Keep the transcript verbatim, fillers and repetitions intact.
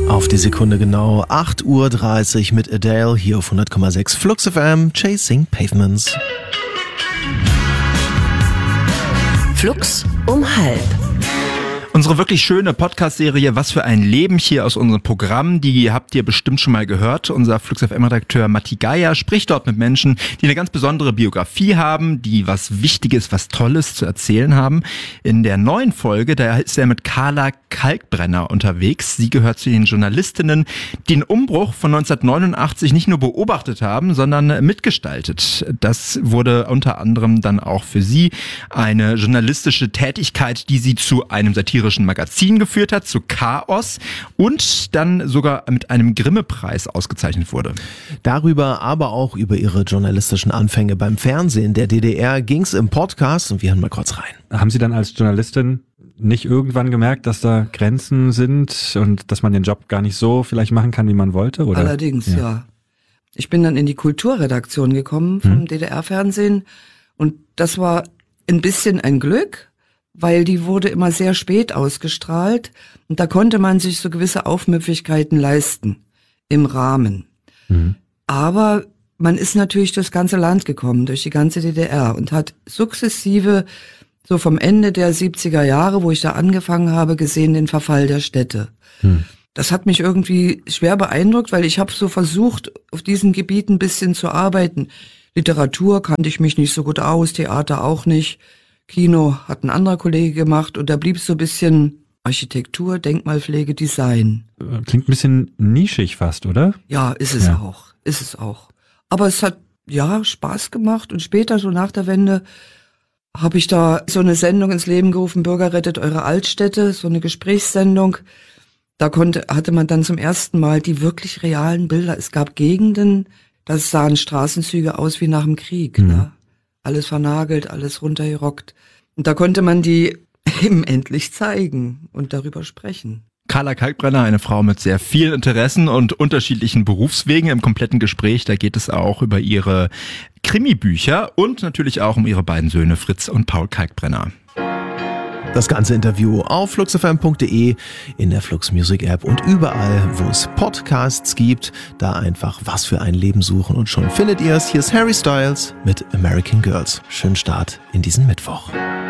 Auf die Sekunde genau acht Uhr dreißig mit Adele hier auf hundert Komma sechs Flux F M, Chasing Pavements. Flux um halb. Unsere wirklich schöne Podcast-Serie Was für ein Leben hier aus unserem Programm, die habt ihr bestimmt schon mal gehört. Unser Flux F M-Redakteur Matti Geier spricht dort mit Menschen, die eine ganz besondere Biografie haben, die was Wichtiges, was Tolles zu erzählen haben. In der neuen Folge, da ist er mit Carla Kalkbrenner unterwegs. Sie gehört zu den Journalistinnen, die den Umbruch von neunzehnhundertneunundachtzig nicht nur beobachtet haben, sondern mitgestaltet. Das wurde unter anderem dann auch für sie eine journalistische Tätigkeit, die sie zu einem satirischen Magazin geführt hat, zu Chaos und dann sogar mit einem Grimme-Preis ausgezeichnet wurde. Darüber, aber auch über ihre journalistischen Anfänge beim Fernsehen der D D R ging's im Podcast und wir hören mal kurz rein. Haben Sie dann als Journalistin nicht irgendwann gemerkt, dass da Grenzen sind und dass man den Job gar nicht so vielleicht machen kann, wie man wollte? Oder? Allerdings, ja. ja. Ich bin dann in die Kulturredaktion gekommen vom hm. D D R-Fernsehen und das war ein bisschen ein Glück, weil die wurde immer sehr spät ausgestrahlt und da konnte man sich so gewisse Aufmüpfigkeiten leisten im Rahmen. Mhm. Aber man ist natürlich durchs ganze Land gekommen, durch die ganze D D R und hat sukzessive, so vom Ende der siebziger Jahre, wo ich da angefangen habe, gesehen den Verfall der Städte. Mhm. Das hat mich irgendwie schwer beeindruckt, weil ich habe so versucht, auf diesen Gebieten ein bisschen zu arbeiten. Literatur kannte ich mich nicht so gut aus, Theater auch nicht. Kino hat ein anderer Kollege gemacht und da blieb so ein bisschen Architektur, Denkmalpflege, Design. Klingt ein bisschen nischig fast, oder? Ja, ist es ja. auch, ist es auch. Aber es hat, ja, Spaß gemacht und später, so nach der Wende, habe ich da so eine Sendung ins Leben gerufen, Bürger rettet eure Altstädte, so eine Gesprächssendung. Da konnte, hatte man dann zum ersten Mal die wirklich realen Bilder. Es gab Gegenden, da sahen Straßenzüge aus wie nach dem Krieg, mhm. ne? Alles vernagelt, alles runtergerockt. Und da konnte man die eben endlich zeigen und darüber sprechen. Carla Kalkbrenner, eine Frau mit sehr vielen Interessen und unterschiedlichen Berufswegen. Im kompletten Gespräch, da geht es auch über ihre Krimi-Bücher und natürlich auch um ihre beiden Söhne Fritz und Paul Kalkbrenner. Das ganze Interview auf fluxfm punkt de, in der Flux Music App und überall, wo es Podcasts gibt. Da einfach Was für ein Leben suchen und schon findet ihr es. Hier ist Harry Styles mit American Girls. Schönen Start in diesen Mittwoch.